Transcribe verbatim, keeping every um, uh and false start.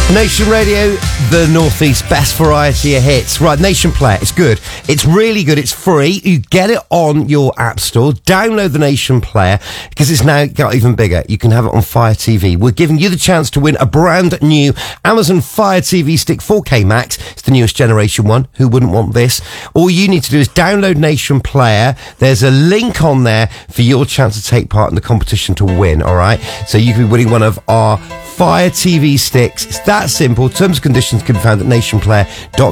Nation Radio, the Northeast best variety of hits. Right, Nation Player, it's good. It's really good. It's free. You get it on your App Store. Download the Nation Player because it's now got even bigger. You can have it on Fire T V. We're giving you the chance to win a brand new Amazon Fire T V Stick four K Max. It's the newest generation one. Who wouldn't want this? All you need to do is download Nation Player. There's a link on there for your chance to take part in the competition to win, all right? So you could be winning one of our Fire T V sticks. It's that simple. Terms and conditions can be found at nationplayer dot com.